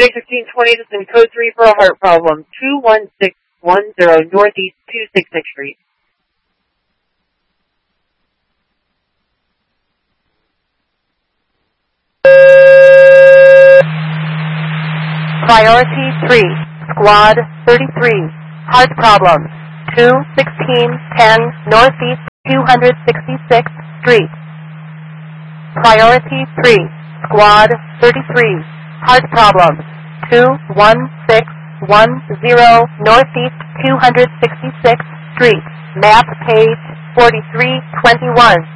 1620, this is in code 3 for a heart problem. 21610 Northeast 266th Street. Priority 3, Squad 33, heart problem, 21610 Northeast 266th Street. Priority 3, Squad 33, heart problem, 21610 Northeast 266th Street, map page 4321.